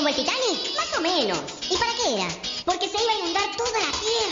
¿Como el Titanic? Más o menos. ¿Y para qué era? Porque se iba a inundar toda la Tierra.